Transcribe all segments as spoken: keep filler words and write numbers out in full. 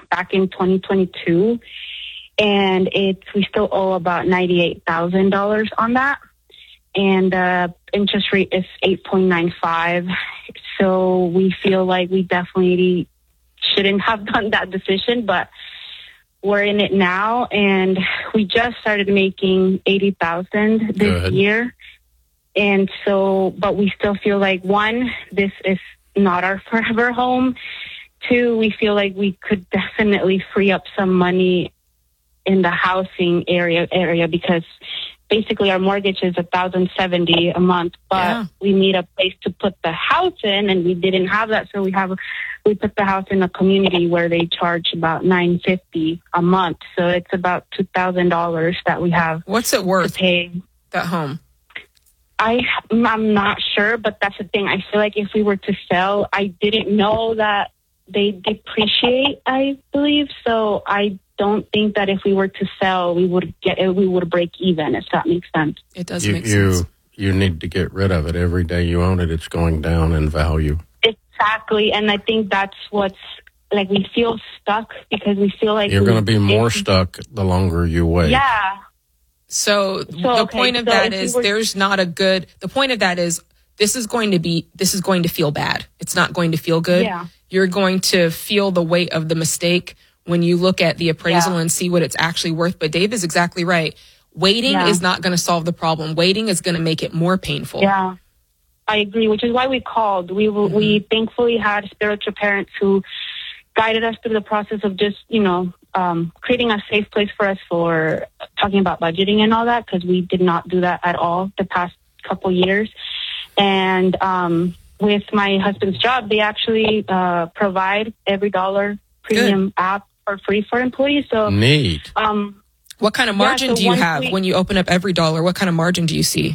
back in twenty twenty-two, and it's we still owe about ninety-eight thousand dollars on that. And uh, interest rate is eight point nine five. So we feel like we definitely shouldn't have done that decision, but we're in it now, and we just started making eighty thousand this Good. year. And so, but we still feel like, one, this is not our forever home. Two, we feel like we could definitely free up some money in the housing area area because basically our mortgage is one thousand seventy a month, but Yeah. we need a place to put the house in, and we didn't have that. So we have, we put the house in a community where they charge about nine fifty a month. So it's about two thousand dollars that we have What's it to worth, pay. that home? I, I'm not sure, but that's the thing. I feel like if we were to sell, I didn't know that they depreciate, I believe. So I don't think that if we were to sell, we would get, we would break even, if that makes sense. It does You, make you, sense. you need to get rid of it. Every day you own it, it's going down in value. Exactly. And I think that's what's, like, we feel stuck because we feel like You're we- going to be more stuck the longer you wait. Yeah. So, So, the okay, point of so that if we is were- there's not a good, the point of that is this is going to be, this is going to feel bad. It's not going to feel good. Yeah. You're going to feel the weight of the mistake when you look at the appraisal Yeah. and see what it's actually worth. But Dave is exactly right. Waiting Yeah. is not going to solve the problem. Waiting is going to make it more painful. Yeah, I agree, which is why we called. We were, we thankfully had spiritual parents who guided us through the process of just, you know, um, creating a safe place for us for talking about budgeting and all that, because we did not do that at all the past couple years. And um, with my husband's job, they actually uh, provide Every Dollar premium app for free for employees. So, Neat. um, What kind of Yeah, margin so do you once have we- when you open up Every Dollar? What kind of margin do you see?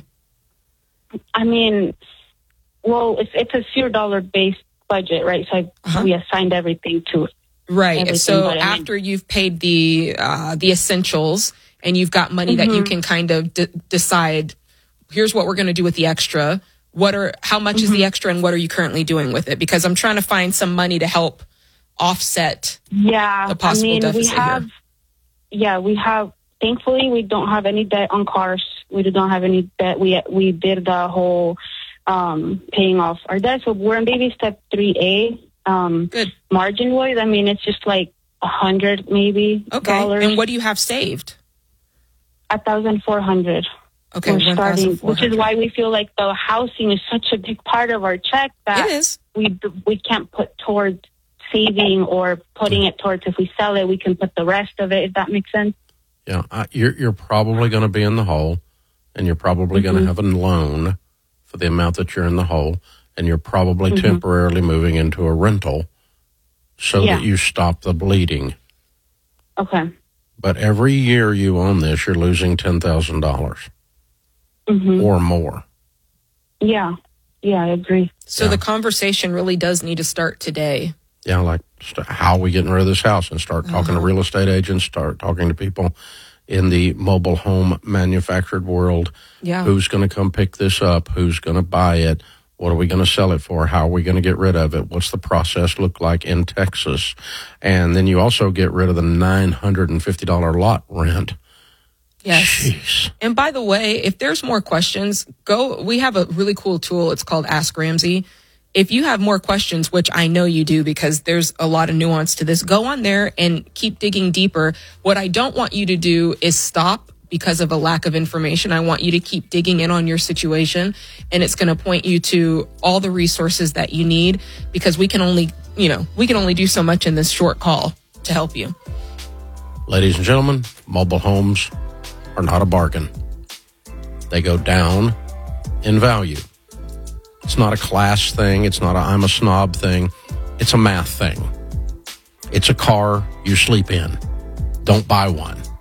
I mean, well, it's it's a zero dollar based budget, right? So I, Uh-huh. we assigned everything to Right. everything, So but I mean- after you've paid the uh, the essentials and you've got money that you Mhm. can kind of d- decide, here's what we're going to do with the extra. What are how much is the Mm-hmm. extra and what are you currently doing with it? Because I'm trying to find some money to help offset. yeah. The possible I mean, we deficit here. have, yeah, we have. Thankfully, we don't have any debt on cars. We do not have any debt. We we did the whole um, paying off our debt. So we're in baby step three A. Um, Good. margin wise, I mean, it's just like a hundred maybe Okay. dollars. And what do you have saved? A thousand four hundred. Okay. We're starting, which is one thousand four hundred. why we feel like the housing is such a big part of our check that It is. we we can't put towards saving or putting it towards, if we sell it, we can put the rest of it, if that makes sense. Yeah, I, you're you're probably going to be in the hole, and you're probably going to have a loan for the amount that you're in the hole, and you're probably Mhm. temporarily moving into a rental so Yeah. that you stop the bleeding. Okay. But every year you own this, you're losing ten thousand dollars hmm or more. Yeah. Yeah, I agree. So Yeah. the conversation really does need to start today. Yeah, like st- how are we getting rid of this house, and start talking Uh-huh. to real estate agents, start talking to people in the mobile home manufactured world. Yeah. Who's going to come pick this up? Who's going to buy it? What are we going to sell it for? How are we going to get rid of it? What's the process look like in Texas? And then you also get rid of the nine hundred fifty dollars lot rent. Yes. Jeez. And by the way, if there's more questions, go. We have a really cool tool. It's called Ask Ramsey. If you have more questions, which I know you do because there's a lot of nuance to this, go on there and keep digging deeper. What I don't want you to do is stop because of a lack of information. I want you to keep digging in on your situation, and it's going to point you to all the resources that you need, because we can only, you know, we can only do so much in this short call to help you. Ladies and gentlemen, mobile homes are not a bargain. They go down in value. It's not a class thing. It's not a I'm a snob thing. It's a math thing. It's a car you sleep in. Don't buy one.